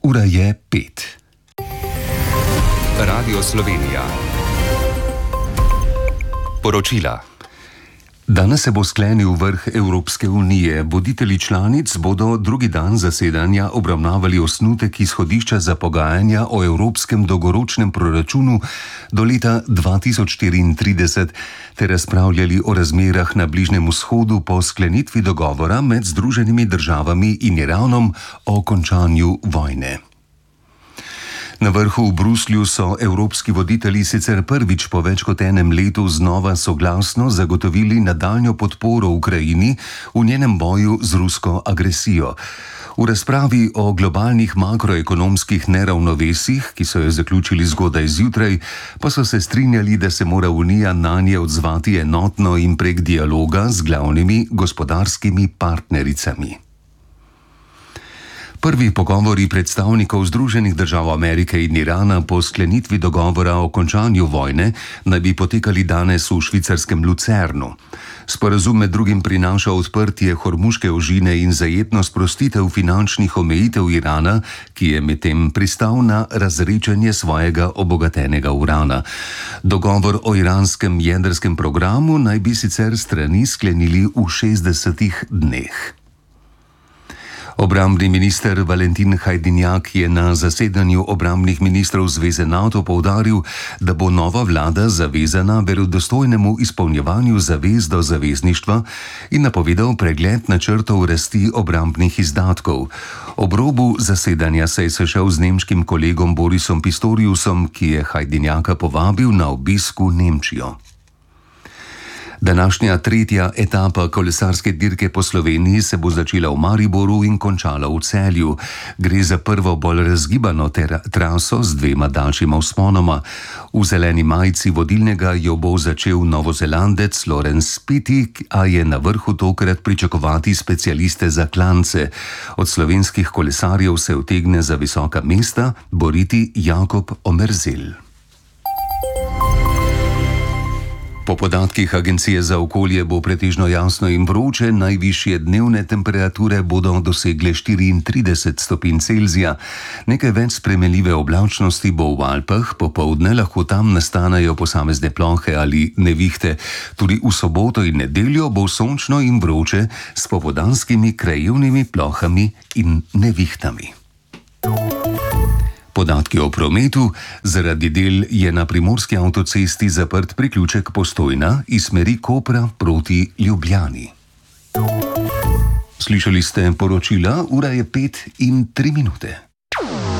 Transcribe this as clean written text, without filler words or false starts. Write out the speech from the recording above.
Ura je 5. Radio Slovenija. Poročila. Danes se bo sklenil vrh Evropske unije. Voditelji članic bodo drugi dan zasedanja obravnavali osnutek izhodišča za pogajanja o evropskem dolgoročnem proračunu do leta 2034 ter razpravljali o razmerah na Bližnjem vzhodu po sklenitvi dogovora med Združenimi državami in Iranom o končanju vojne. Na vrhu v Bruslju so evropski voditelji sicer prvič po več kot enem letu znova soglasno zagotovili nadaljnjo podporo Ukrajini v njenem boju z rusko agresijo. V razpravi o globalnih makroekonomskih neravnovesjih, ki so jo zaključili zgodaj zjutraj, pa so se strinjali, da se mora Unija nanje odzvati enotno in prek dialoga z glavnimi gospodarskimi partnericami. Prvi pogovori predstavnikov Združenih držav Amerike in Irana po sklenitvi dogovora o končanju vojne naj bi potekali danes v švicarskem Lucernu. Sporazum med drugim prinaša odprtje Hormuške ožine in zajetno sprostitev finančnih omejitev Irana, ki je medtem pristal na razrečenje svojega obogatenega urana. Dogovor o iranskem jedrskem programu naj bi sicer strani sklenili v 60 dneh. Obrambni minister Valentin Hajdinjak je na zasedanju obrambnih ministrov Zveze NATO poudaril, da bo nova vlada zavezana verodostojnemu izpolnjevanju zavez do zavezništva in napovedal pregled načrtov rasti obrambnih izdatkov. Ob robu zasedanja se je sešel z nemškim kolegom Borisom Pistoriusom, ki je Hajdinjaka povabil na obisk v Nemčijo. Današnja tretja etapa kolesarske dirke po Sloveniji se bo začela v Mariboru in končala v Celju. Gre za prvo bolj razgibano traso z dvema daljšima vzponoma. V zeleni majici vodilnega jo bo začel Novozelandec Lorenz Pitti, a je na vrhu tokrat pričakovati specialiste za klance. Od slovenskih kolesarjev se utegne za visoka mesta boriti Jakob Omerzel. Po podatkih Agencije za okolje bo pretežno jasno in vroče, najvišje dnevne temperature bodo dosegle 34 stopinj Celzija. Nekaj več spremenljive oblačnosti bo v Alpah, popoldne lahko tam nastanejo posamezne plohe ali nevihte. Tudi v soboto in nedeljo bo sončno in vroče s popoldanskimi krajevnimi plohami in nevihtami. Podatki o prometu. Zaradi del je na primorski avtocesti zaprt priključek Postojna iz smeri Kopra proti Ljubljani. Slišali ste poročila, ura je 5:03.